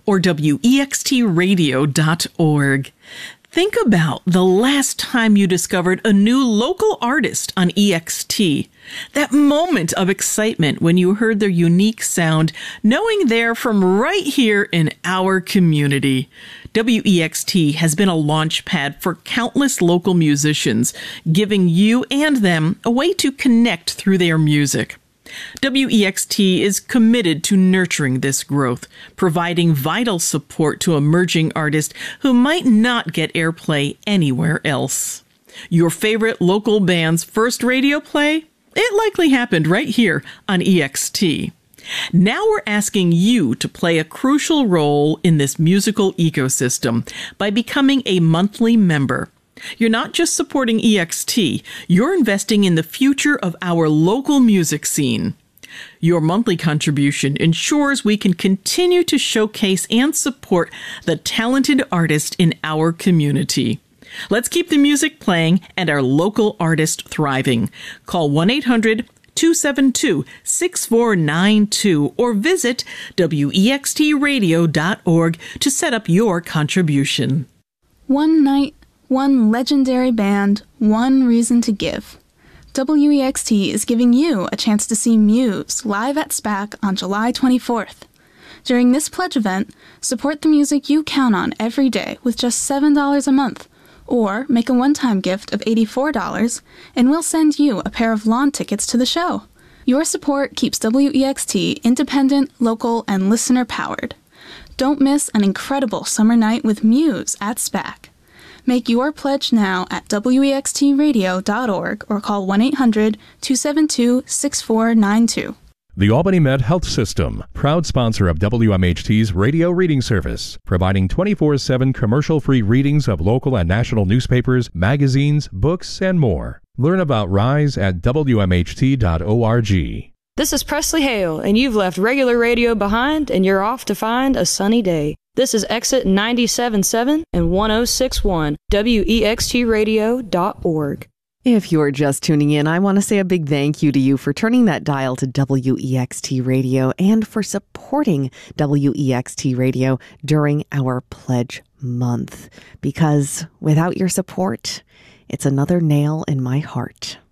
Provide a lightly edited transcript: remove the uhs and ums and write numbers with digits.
or wextradio.org. Think about the last time you discovered a new local artist on EXT. That moment of excitement when you heard their unique sound, knowing they're from right here in our community. WEXT has been a launch pad for countless local musicians, giving you and them a way to connect through their music. WEXT is committed to nurturing this growth, providing vital support to emerging artists who might not get airplay anywhere else. Your favorite local band's first radio play? It likely happened right here on EXT. Now we're asking you to play a crucial role in this musical ecosystem by becoming a monthly member. You're not just supporting EXT, you're investing in the future of our local music scene. Your monthly contribution ensures we can continue to showcase and support the talented artists in our community. Let's keep the music playing and our local artists thriving. Call 1-800-272-6492 or visit wextradio.org to set up your contribution. One night, one legendary band, one reason to give. WEXT is giving you a chance to see Muse live at SPAC on July 24th. During this pledge event, support the music you count on every day with just $7 a month, or make a one-time gift of $84 and we'll send you a pair of lawn tickets to the show. Your support keeps WEXT independent, local, and listener-powered. Don't miss an incredible summer night with Muse at SPAC. Make your pledge now at wextradio.org or call 1-800-272-6492. The Albany Med Health System, proud sponsor of WMHT's radio reading service, providing 24/7 commercial-free readings of local and national newspapers, magazines, books, and more. Learn about RISE at WMHT.org. This is Presley Hale, and you've left regular radio behind, and you're off to find a sunny day. This is Exit 97.7 and 106.1, WEXTradio.org. If you're just tuning in, I want to say a big thank you to you for turning that dial to WEXT Radio and for supporting WEXT Radio during our Pledge Month. Because without your support, it's another nail in my heart.